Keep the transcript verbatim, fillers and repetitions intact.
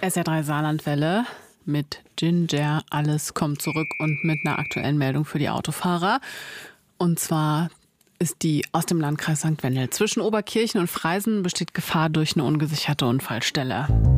S R drei Saarlandwelle mit Ginger. Alles kommt zurück und mit einer aktuellen Meldung für die Autofahrer. Und zwar ist die aus dem Landkreis Sankt Wendel. Zwischen Oberkirchen und Freisen besteht Gefahr durch eine ungesicherte Unfallstelle.